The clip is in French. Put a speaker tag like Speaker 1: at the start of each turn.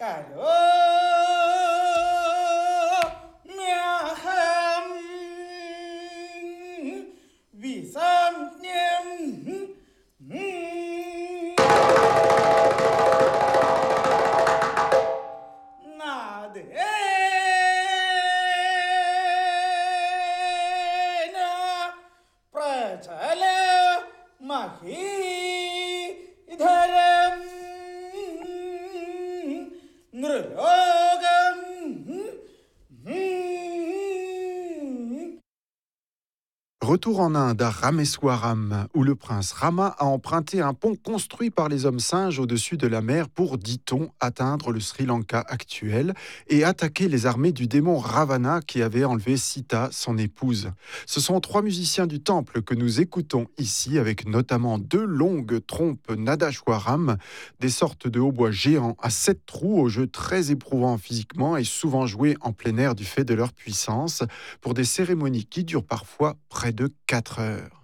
Speaker 1: Retour en Inde, à Rameswaram, où le prince Rama a emprunté un pont construit par les hommes singes au-dessus de la mer pour, dit-on, atteindre le Sri Lanka actuel et attaquer les armées du démon Ravana qui avait enlevé Sita, son épouse. Ce sont 3 musiciens du temple que nous écoutons ici, avec notamment 2 longues trompes Nadashwaram, des sortes de hautbois géants à 7 trous, au jeu très éprouvant physiquement et souvent joués en plein air du fait de leur puissance, pour des cérémonies qui durent parfois près de 4 heures.